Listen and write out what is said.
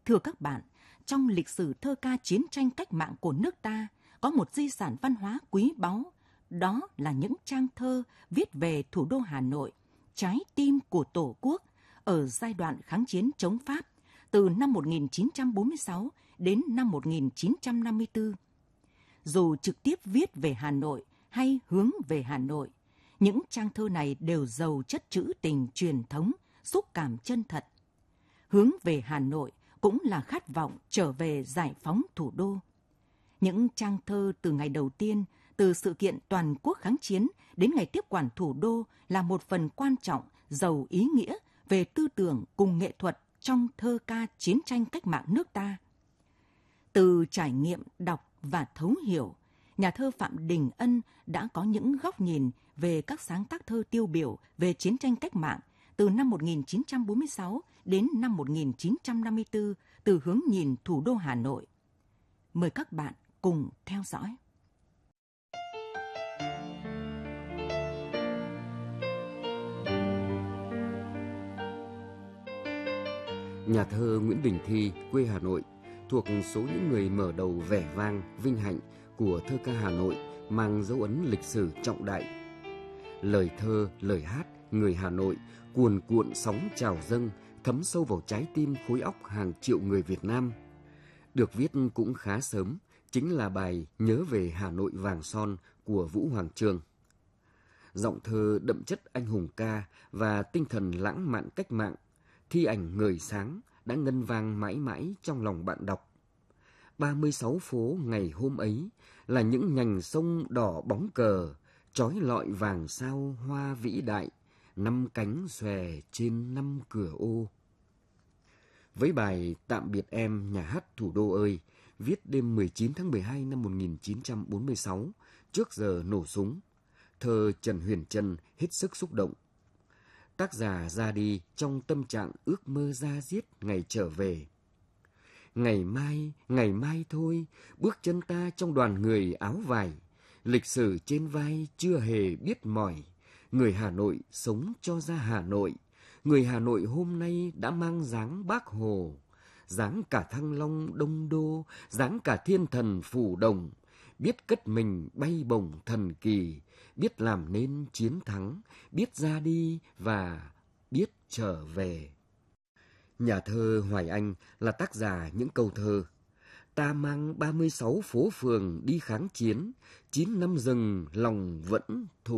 Thưa các bạn, trong lịch sử thơ ca chiến tranh cách mạng của nước ta, có một di sản văn hóa quý báu, đó là những trang thơ viết về thủ đô Hà Nội, trái tim của Tổ quốc, ở giai đoạn kháng chiến chống Pháp, từ năm 1946 đến năm 1954. Dù trực tiếp viết về Hà Nội hay hướng về Hà Nội, những trang thơ này đều giàu chất trữ tình truyền thống, xúc cảm chân thật. Hướng về Hà Nội cũng là khát vọng trở về giải phóng thủ đô. Những trang thơ từ ngày đầu tiên, từ sự kiện toàn quốc kháng chiến đến ngày tiếp quản thủ đô là một phần quan trọng, giàu ý nghĩa về tư tưởng cùng nghệ thuật trong thơ ca chiến tranh cách mạng nước ta. Từ trải nghiệm đọc và thấu hiểu, nhà thơ Phạm Đình Ân đã có những góc nhìn về các sáng tác thơ tiêu biểu về chiến tranh cách mạng từ năm 1946 đến năm 1954 từ hướng nhìn thủ đô Hà Nội. Mời các bạn cùng theo dõi. Nhà thơ Nguyễn Đình Thi, quê Hà Nội, thuộc số những người mở đầu vẻ vang, vinh hạnh của thơ ca Hà Nội, mang dấu ấn lịch sử trọng đại. Lời thơ, lời hát, người Hà Nội cuồn cuộn sóng trào dâng, thấm sâu vào trái tim khối óc hàng triệu người Việt Nam. Được viết cũng khá sớm, chính là bài Nhớ về Hà Nội vàng son của Vũ Hoàng Chương. Giọng thơ đậm chất anh hùng ca và tinh thần lãng mạn cách mạng, thi ảnh ngời sáng đã ngân vang mãi mãi trong lòng bạn đọc. 36 phố ngày hôm ấy là những nhành sông đỏ bóng cờ, trói lọi vàng sao hoa vĩ đại, 5 cánh xòe trên 5 cửa ô. Với bài Tạm biệt em nhà hát thủ đô ơi, viết đêm 19 tháng 12 năm 1946, trước giờ nổ súng, thơ Trần Huyền Trân hết sức xúc động. Tác giả ra đi trong tâm trạng ước mơ da diết ngày trở về. Ngày mai thôi, bước chân ta trong đoàn người áo vải, lịch sử trên vai chưa hề biết mỏi. Người Hà Nội sống cho ra Hà Nội, người Hà Nội hôm nay đã mang dáng Bác Hồ, dáng cả Thăng Long Đông Đô, dáng cả thiên thần Phủ Đồng, biết cất mình bay bổng thần kỳ, biết làm nên chiến thắng, biết ra đi và biết trở về. Nhà thơ Hoài Anh là tác giả những câu thơ Ta mang 36 phố phường đi kháng chiến, 9 năm rừng lòng vẫn thù.